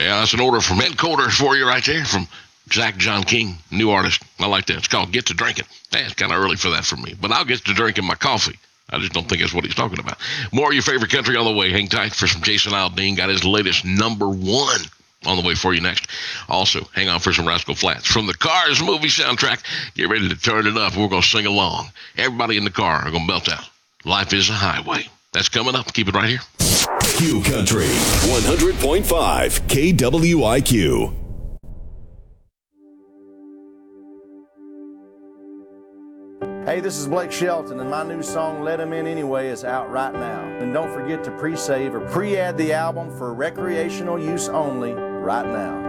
Yeah, that's an order from Ed Coulter for you right there from Zach John King, new artist. I like that. It's called Get to Drinking. It's kind of early for that for me, but I'll get to drinking my coffee. I just don't think that's what he's talking about. More of your favorite country on the way. Hang tight for some Jason Aldean. Got his latest #1 on the way for you next. Also, hang on for some Rascal Flatts. From the Cars movie soundtrack, get ready to turn it up. We're going to sing along. Everybody in the car are going to belt out. Life is a highway. That's coming up. Keep it right here. Q Country 100.5 KWIQ. Hey, this is Blake Shelton, and my new song, Let 'Em In Anyway, is out right now. And don't forget to pre-save or pre-add the album for recreational use only right now.